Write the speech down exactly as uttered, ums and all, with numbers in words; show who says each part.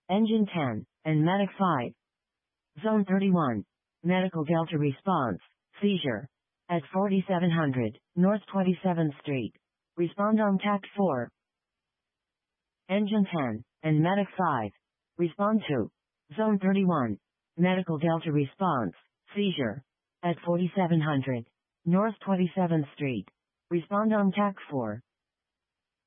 Speaker 1: Engine ten, and Medic five. Zone thirty-one. Medical Delta response, seizure. At forty-seven hundred, North twenty-seventh Street. Respond on Tact four. Engine ten, and Medic five. Respond to. Zone thirty-one. Medical Delta response, seizure. At forty-seven hundred, North twenty-seventh Street. Respond on Tact four.